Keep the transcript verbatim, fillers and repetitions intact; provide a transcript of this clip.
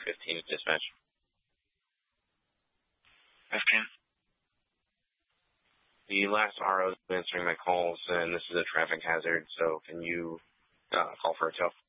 fifteen dispatch. fifteen. The last R O is answering my calls, and this is a traffic hazard, so can you uh, call for a tow?